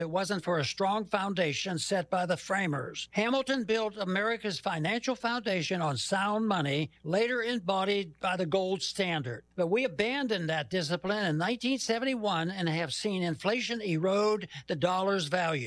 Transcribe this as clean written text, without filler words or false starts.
it wasn't for a strong foundation set by the framers. Hamilton built America's financial foundation on sound money, later embodied by the gold standard. But we abandoned that discipline in 1971 and have seen inflation erode the dollar's value.